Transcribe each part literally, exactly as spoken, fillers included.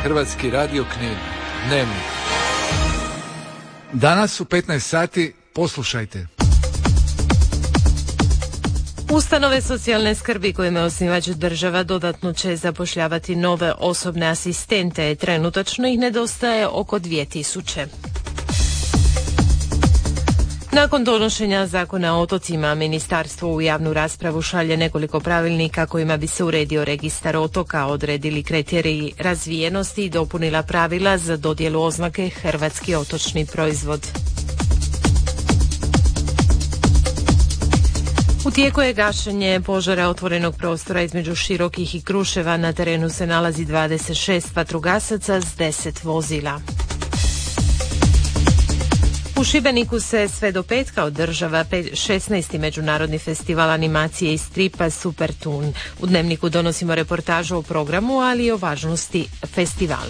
Hrvatski radio Knin. Dnevnik. Danas u petnaest sati poslušajte. Ustanove socijalne skrbi kojima je osnivač država dodatno će zapošljavati nove osobne asistente. Trenutačno ih nedostaje oko dvije tisuće. Nakon donošenja zakona o otocima, ministarstvo u javnu raspravu šalje nekoliko pravilnika kojima bi se uredio registar otoka, odredili kriteriji razvijenosti i dopunila pravila za dodjelu oznake hrvatski otočni proizvod. U tijeku je gašenje požara otvorenog prostora između Širokih i Kruševa. Na terenu se nalazi dvadeset šest vatrogasaca s deset vozila. U Šibeniku se sve do petka održava šesnaesti međunarodni festival animacije i stripa Super Toon. U Dnevniku donosimo reportažu o programu, ali i o važnosti festivala.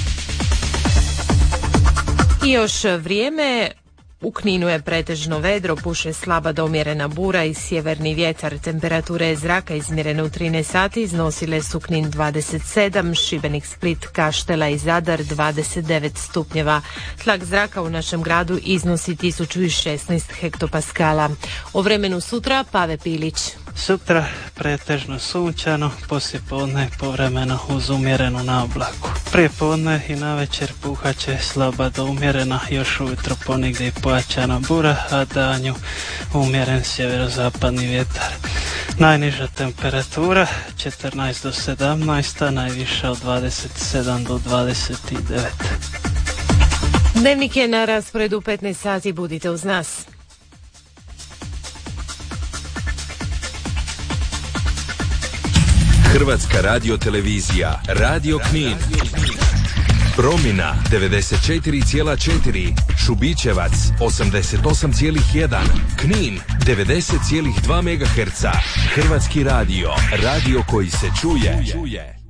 I još vrijeme. U Kninu je pretežno vedro, puše slaba do umjerena bura i sjeverni vjetar. Temperature zraka izmjerene u trinaest sati iznosile su Knin dvadeset sedam, Šibenik, Split, Kaštela i Zadar dvadeset devet stupnjeva. Tlak zraka u našem gradu iznosi tisuću šesnaest hektopaskala. O vremenu sutra Pave Pilić. Sutra pretežno sunčano, poslijepodne povremeno uz umjerenu naoblaku. Prije podne i navečer puhaće slaba do umjerena, još ujutro ponegdje i pojačana bura, a danju umjeren sjeverozapadni vjetar. Najniža temperatura četrnaest do sedamnaest, a najviša od dvadeset sedam do dvadeset devet. Dnevnik je na rasporedu petnaest sati, budite uz nas. Hrvatska radiotelevizija, Radio Knin. Promina devedeset četiri zarez četiri, Šubićevac osamdeset osam zarez jedan, Knin devedeset zarez dva megaherca. Hrvatski radio, radio koji se čuje.